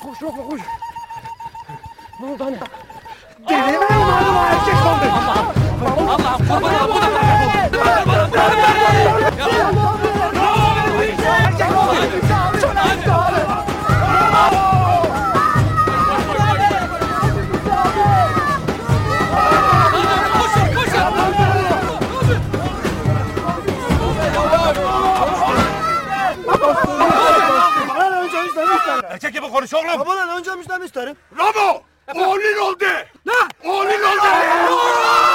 Koş yok koş. Ne oldu anne? Deli mi oğlum erkek oldu? Allah'ım kurban ol. Bu da Erkek gibi konuş oğlum. Babadan önce müjdemi isterim. Ramo! Oğlun oldu! Ne? Oğlun oldu!